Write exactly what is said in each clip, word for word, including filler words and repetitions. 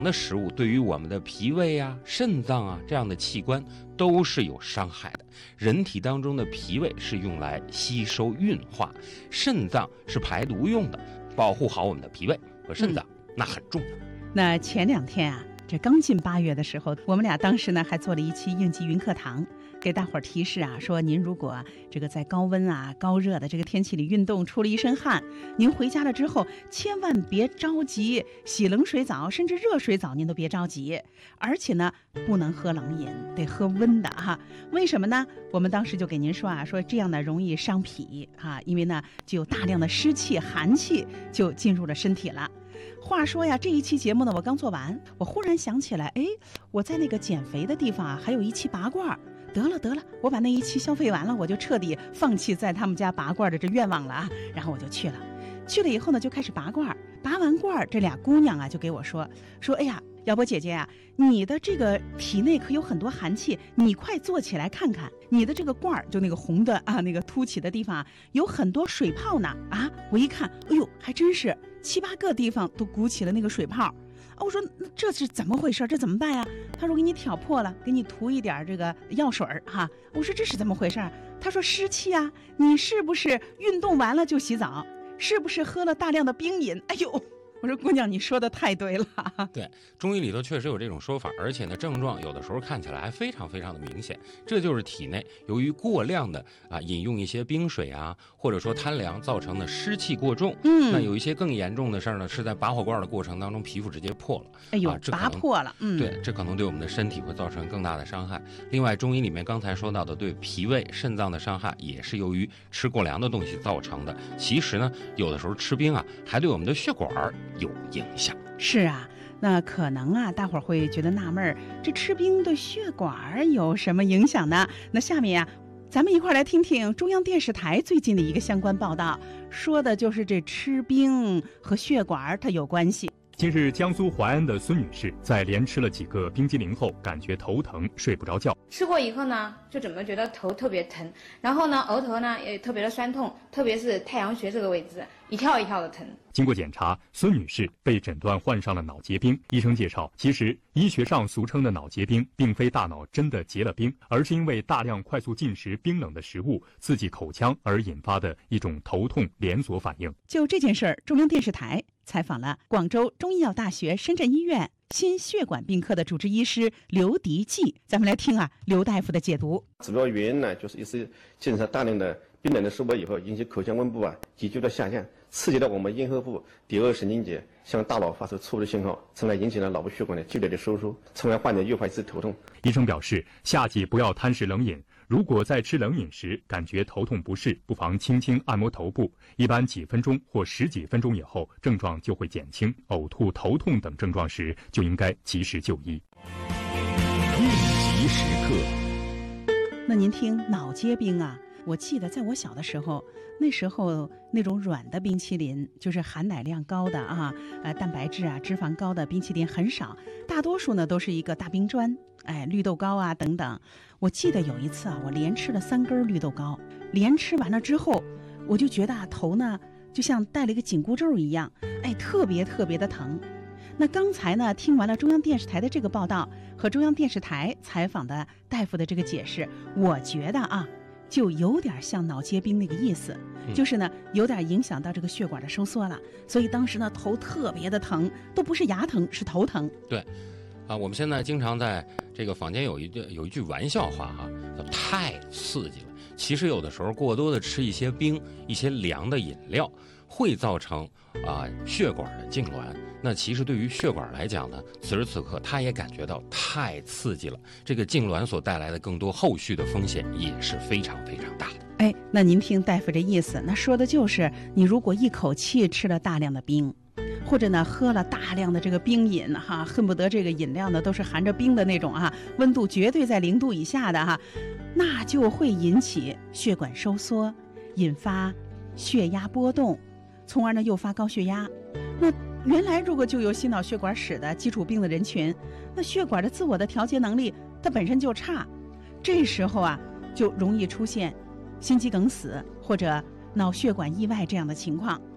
的食物对于我们的脾胃啊、肾脏啊这样的器官都是有伤害的。人体当中的脾胃是用来吸收运化，肾脏是排毒用的。保护好我们的脾胃和肾脏、嗯、那很重要。 那前两天啊，这刚进八月的时候，我们俩当时呢还做了一期应急云课堂，给大伙儿提示啊，说您如果这个在高温啊、高热的这个天气里运动，出了一身汗，您回家了之后千万别着急洗冷水澡，甚至热水澡您都别着急，而且呢不能喝冷饮，得喝温的哈。为什么呢？我们当时就给您说啊，说这样呢容易伤脾啊，因为呢就有大量的湿气、寒气就进入了身体了。话说呀，这一期节目呢我刚做完，我忽然想起来，哎，我在那个减肥的地方啊还有一期拔罐，得了得了，我把那一期消费完了，我就彻底放弃在他们家拔罐的这愿望了啊。然后我就去了，去了以后呢就开始拔罐，拔完罐这俩姑娘啊就给我说说，哎呀，姚波姐姐啊，你的这个体内可有很多寒气，你快坐起来看看，你的这个罐就那个红的啊，那个凸起的地方啊，有很多水泡呢啊！我一看，哎呦，还真是七八个地方都鼓起了那个水泡。我说这是怎么回事？这怎么办呀？他说给你挑破了，给你涂一点这个药水哈。我说这是怎么回事？他说湿气啊，你是不是运动完了就洗澡？是不是喝了大量的冰饮？哎呦！我说姑娘，你说的太对了。 对，中医里头确实有这种说法，而且呢，症状有的时候看起来还非常非常的明显。这就是体内由于过量的啊饮用一些冰水啊，或者说贪凉造成的湿气过重。嗯，那有一些更严重的事儿呢，是在拔火罐的过程当中，皮肤直接破了。 哎呦， 啊、 拔破了。嗯， 对，这可能对我们的身体会造成更大的伤害。另外，中医里面刚才说到的对脾胃、肾脏的伤害，也是由于吃过凉的东西造成的。其实呢，有的时候吃冰啊，还对我们的血管有影响。 是啊，那可能啊大伙儿会觉得纳闷儿，这吃冰对血管有什么影响呢？那下面啊咱们一块儿来听听中央电视台最近的一个相关报道，说的就是这吃冰和血管它有关系。 近日，江苏淮安的孙女士在连吃了几个冰激凌后，感觉头疼，睡不着觉。 吃过以后呢，就怎么觉得头特别疼，然后呢，额头呢也特别的酸痛，特别是太阳穴这个位置，一跳一跳的疼。 经过检查，孙女士被诊断患上了脑结冰。医生介绍，其实医学上俗称的脑结冰，并非大脑真的结了冰，而是因为大量快速进食冰冷的食物刺激口腔而引发的一种头痛连锁反应。 就这件事儿，中央电视台采访了广州中医药大学深圳医院心血管病科的主治医师刘迪记，咱们来听啊刘大夫的解读。 主要原因呢，就是一是进食大量的冰冷的食物以后，引起口腔温度啊急剧的下降，刺激了我们咽喉部第二神经节向大脑发出错误的信号，从而引起了脑部血管的剧烈的收缩，从而患者越发一次头痛。 医生表示，夏季不要贪食冷饮，如果在吃冷饮时感觉头痛不适，不妨轻轻按摩头部，一般几分钟或十几分钟以后症状就会减轻，呕吐、头痛等症状时就应该及时就医。 应急时刻。 那您听脑结冰啊，我记得在我小的时候，那时候那种软的冰淇淋，就是含奶量高的啊，呃，蛋白质啊、脂肪高的冰淇淋很少，大多数呢都是一个大冰砖，哎，绿豆糕啊等等。我记得有一次啊，我连吃了三根绿豆糕，连吃完了之后，我就觉得啊头呢就像戴了一个紧箍咒一样，哎，特别特别的疼。那刚才呢，听完了中央电视台的这个报道和中央电视台采访的大夫的这个解释，我觉得啊，就有点像脑结冰那个意思， 嗯、 就是呢，有点影响到这个血管的收缩了，所以当时呢，头特别的疼，都不是牙疼，是头疼。 对，啊，我们现在经常在这个坊间有一句有一句玩笑话哈、啊，叫太刺激了。其实有的时候过多的吃一些冰、一些凉的饮料，会造成啊、呃、血管的痉挛。那其实对于血管来讲呢，此时此刻他也感觉到太刺激了，这个痉挛所带来的更多后续的风险也是非常非常大的。 哎，那您听大夫这意思，那说的就是你如果一口气吃了大量的冰，或者呢喝了大量的这个冰饮哈，恨不得这个饮料呢都是含着冰的那种啊，温度绝对在零度以下的哈，那就会引起血管收缩，引发血压波动，从而呢诱发高血压。那原来如果就有心脑血管史的基础病的人群，那血管的自我的调节能力它本身就差，这时候啊就容易出现心肌梗死或者脑血管意外这样的情况。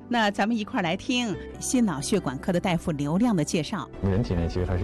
那咱们一块儿来听心脑血管科的大夫刘亮的介绍。 人体内其实它是